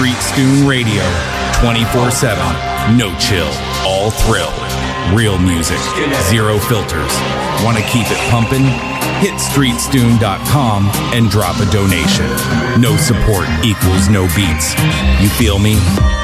Street Stoon Radio, 24/7. No chill, all thrill. Real music, zero filters. Want to keep it pumping? Hit streetstoon.com and drop a donation. No support equals no beats. You feel me?